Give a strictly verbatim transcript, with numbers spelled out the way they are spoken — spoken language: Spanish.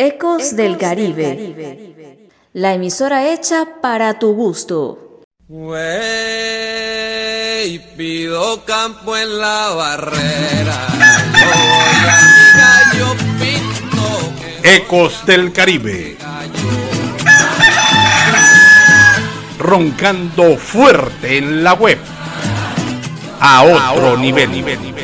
Ecos del Caribe, la emisora hecha para tu gusto. Wey, pido campo en la barrera, yo voy a mi gallo pinto. Ecos del Caribe, roncando fuerte en la web, a otro nivel.